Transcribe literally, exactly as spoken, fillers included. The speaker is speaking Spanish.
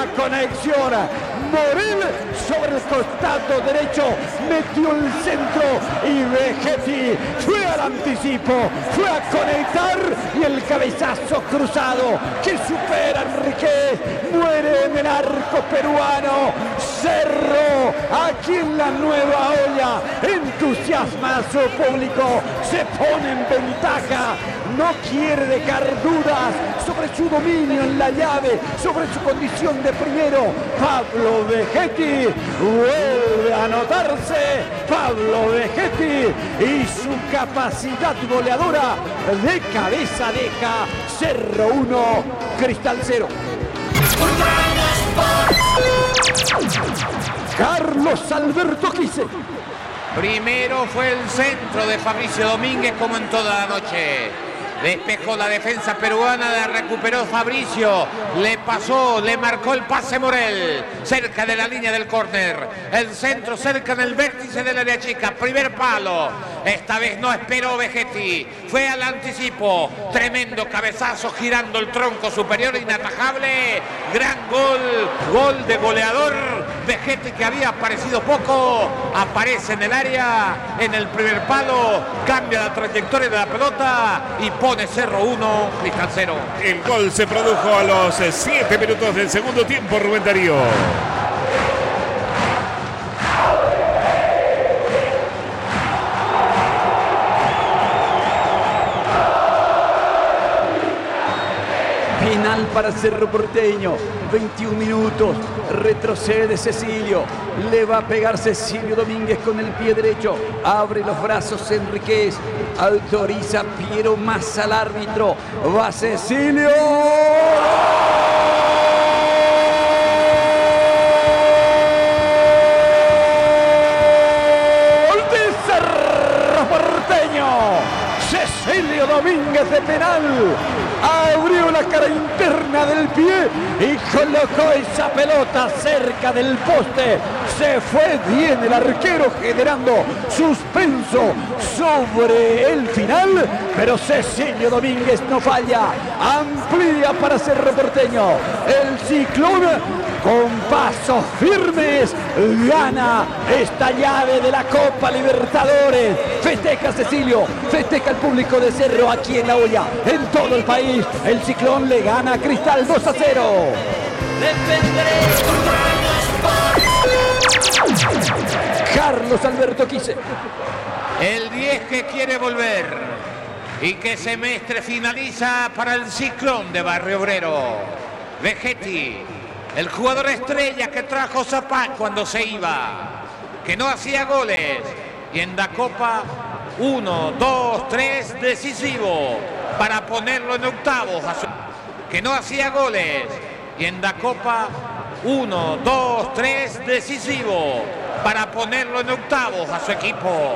buena conexión. Morel sobre el costado derecho metió el centro y Vegetti fue al anticipo, fue a conectar y el cabezazo cruzado que supera a Enríquez, muere en el arco peruano. Cerro, aquí en la Nueva Olla, entusiasma a su público, se pone en ventaja, no quiere dejar dudas sobre su dominio en la llave, sobre su condición de primero. Pablo Vegetti vuelve a anotarse, Pablo Vegetti, y su capacidad goleadora de cabeza deja Cerro uno, Cristal cero. Carlos Alberto Quise. Primero fue el centro de Fabricio Domínguez como en toda la noche. Despejó la defensa peruana, la recuperó Fabricio, le pasó, le marcó el pase Morel, cerca de la línea del córner. El centro cerca del vértice del área chica, primer palo. Esta vez no esperó Vegetti, fue al anticipo, tremendo cabezazo girando el tronco superior, inatajable. Gran gol, gol de goleador. Vegetti, que había aparecido poco, aparece en el área, en el primer palo, cambia la trayectoria de la pelota y pone Cerro uno, Cristal cero. El gol se produjo a los siete minutos del segundo tiempo, Rubén Darío. Final para Cerro Porteño, veintiún minutos, retrocede Cecilio, le va a pegar Cecilio Domínguez con el pie derecho, abre los brazos Enríquez, autoriza Piero Massa al árbitro, va Cecilio. ¡Gol de Cerro Porteño! Cecilio Domínguez de penal. Abrió la cara interna del pie y colocó esa pelota cerca del poste. Se fue bien el arquero generando suspenso sobre el final, pero Cecilio Domínguez no falla. Amplía para Cerro Porteño. El Ciclón, con pasos firmes, gana esta llave de la Copa Libertadores. Festeja Cecilio, festeja el público de Cerro aquí en La Olla, en todo el país. El Ciclón le gana a Cristal dos a cero. Carlos Alberto Quise. El diez que quiere volver y que semestre finaliza para el Ciclón de Barrio Obrero. Vegetti, el jugador estrella que trajo Zapá cuando se iba, que no hacía goles, y en la Copa uno, dos, tres, decisivo para ponerlo en octavos, a su... que no hacía goles, y en la Copa uno, dos, tres, decisivo para ponerlo en octavos a su equipo.